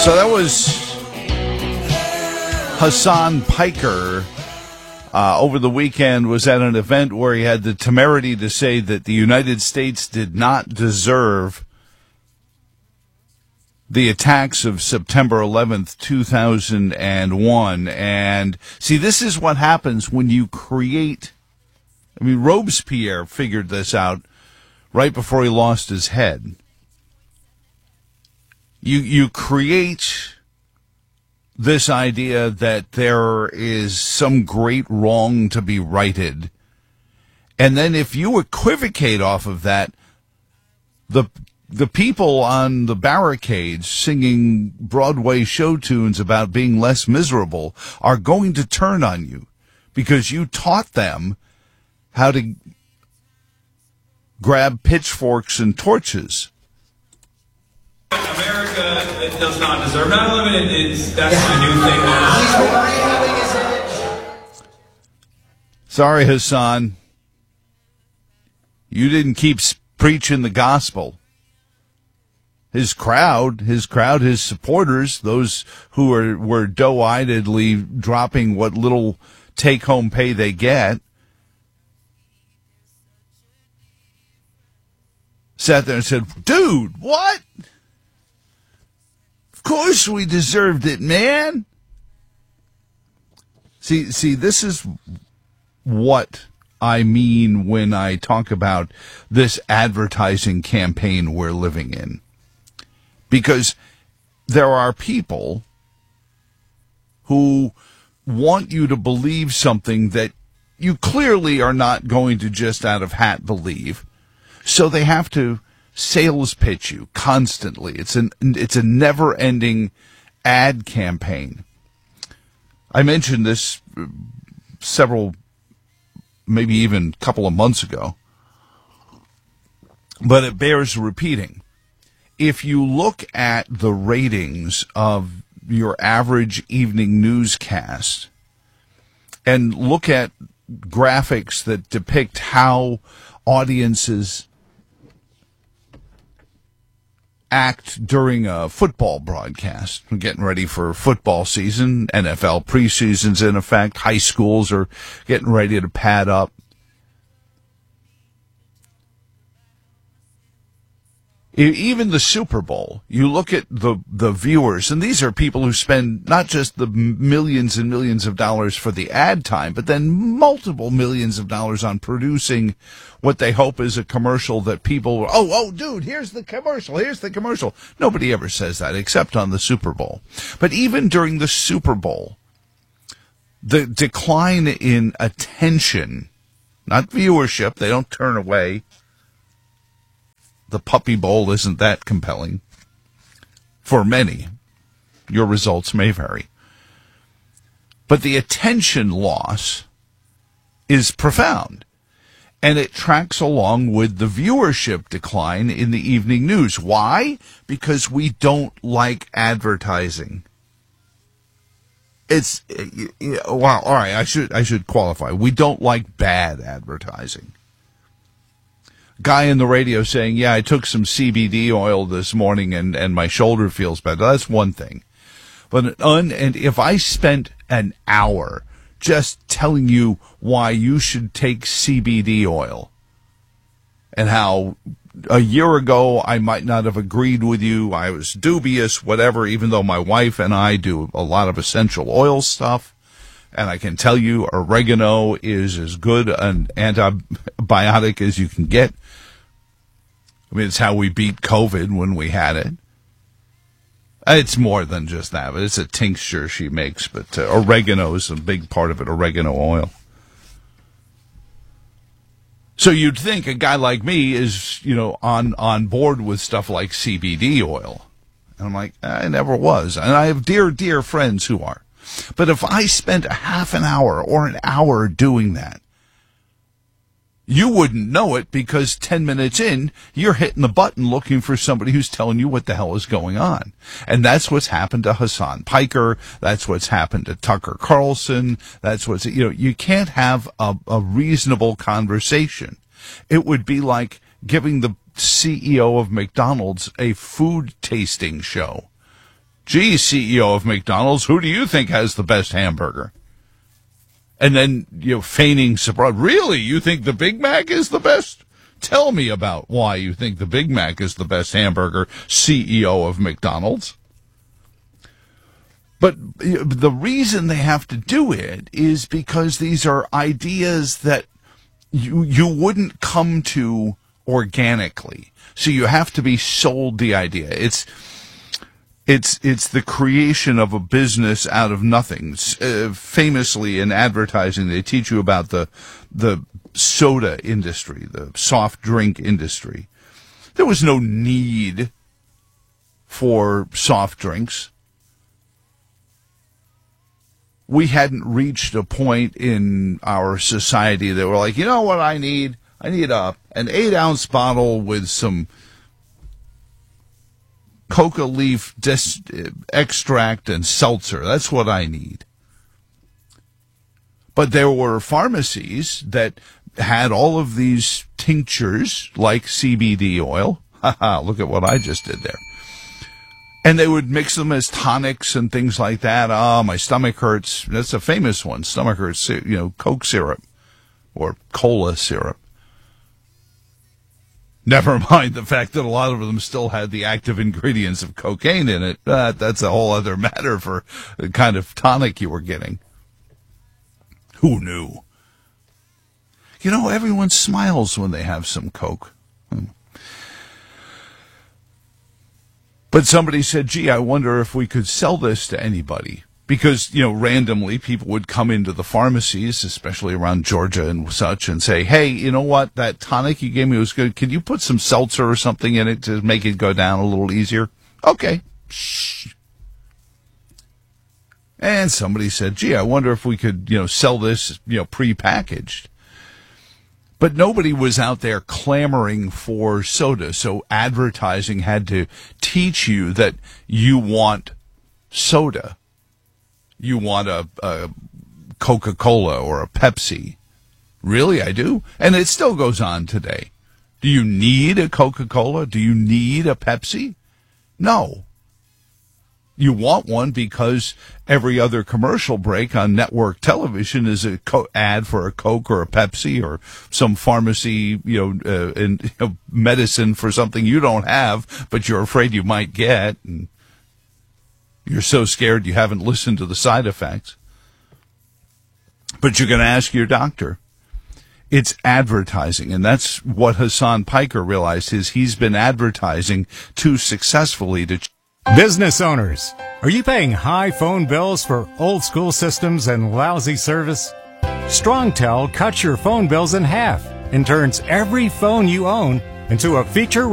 So that was Hassan Piker. Over the weekend was at an event where he had the temerity to say that the United States did not deserve the attacks of September 11th, 2001. And see, this is what happens when you create. I mean, Robespierre figured this out right before he lost his head. You create this idea that there is some great wrong to be righted. And then if you equivocate off of that, the people on the barricades singing Broadway show tunes about being less miserable are going to turn on you because you taught them how to grab pitchforks and torches. America does not deserve 9/11. That's the new thing now. Sorry, Hassan. You didn't keep preaching the gospel. His crowd, his supporters, those who were doe-eyedly dropping what little take-home pay they get, sat there and said, dude, what? Of course we deserved it, man. See, this is what I mean when I talk about this advertising campaign we're living in. Because there are people who want you to believe something that you clearly are not going to just out of hat believe. So they have to sales pitch you constantly. It's a never-ending ad campaign. I mentioned this several, maybe even a couple of months ago, but it bears repeating. If you look at the ratings of your average evening newscast and look at graphics that depict how audiences act during a football broadcast. We're getting ready for football season. NFL preseason's in effect. High schools are getting ready to pad up. Even the Super Bowl, you look at the viewers, and these are people who spend not just the millions and millions of dollars for the ad time, but then multiple millions of dollars on producing what they hope is a commercial that people, oh, dude, here's the commercial. Nobody ever says that except on the Super Bowl. But even during the Super Bowl, the decline in attention, not viewership, they don't turn away. The Puppy Bowl isn't that compelling. For many, your results may vary. But the attention loss is profound. And it tracks along with the viewership decline in the evening news. Why? Because we don't like advertising. All right, I should qualify. We don't like bad advertising. Guy in the radio saying, yeah, I took some CBD oil this morning and my shoulder feels better. That's one thing. But and if I spent an hour just telling you why you should take CBD oil and how a year ago I might not have agreed with you, I was dubious, whatever, even though my wife and I do a lot of essential oil stuff, and I can tell you oregano is as good an antibiotic as you can get. I mean, it's how we beat COVID when we had it. It's more than just that, but it's a tincture she makes. But oregano is a big part of it, oregano oil. So you'd think a guy like me is, on board with stuff like CBD oil. And I'm like, I never was. And I have dear friends who are. But if I spent a half an hour or an hour doing that, you wouldn't know it because 10 minutes in, you're hitting the button looking for somebody who's telling you what the hell is going on. And that's what's happened to Hassan Piker. That's what's happened to Tucker Carlson. That's what's, you can't have a reasonable conversation. It would be like giving the CEO of McDonald's a food tasting show. Gee, CEO of McDonald's, who do you think has the best hamburger? And then, feigning surprise. Really? You think the Big Mac is the best? Tell me about why you think the Big Mac is the best hamburger, CEO of McDonald's. But the reason they have to do it is because these are ideas that you wouldn't come to organically. So you have to be sold the idea. It's the creation of a business out of nothing. Famously in advertising, they teach you about the soda industry, the soft drink industry. There was no need for soft drinks. We hadn't reached a point in our society that we're like, you know what I need? I need an 8-ounce bottle with some coca leaf extract and seltzer. That's what I need. But there were pharmacies that had all of these tinctures like CBD oil. Look at what I just did there. And they would mix them as tonics and things like that. Oh, my stomach hurts. That's a famous one. Stomach hurts, Coke syrup or cola syrup. Never mind the fact that a lot of them still had the active ingredients of cocaine in it. That's a whole other matter for the kind of tonic you were getting. Who knew? Everyone smiles when they have some Coke. But somebody said, gee, I wonder if we could sell this to anybody. Because, randomly people would come into the pharmacies, especially around Georgia and such, and say, hey, you know what? That tonic you gave me was good. Can you put some seltzer or something in it to make it go down a little easier? Okay. Shh. And somebody said, gee, I wonder if we could, sell this, prepackaged. But nobody was out there clamoring for soda, so advertising had to teach you that you want soda. You want a Coca-Cola or a Pepsi. Really, I do. And it still goes on today. Do you need a Coca-Cola? Do you need a Pepsi? No. You want one because every other commercial break on network television is a ad for a Coke or a Pepsi or some pharmacy, medicine for something you don't have, but you're afraid you might get, and you're so scared you haven't listened to the side effects. But you're going to ask your doctor. It's advertising, and that's what Hassan Piker realized. He's been advertising too successfully to. Business owners, are you paying high phone bills for old school systems and lousy service? StrongTel cuts your phone bills in half and turns every phone you own into a feature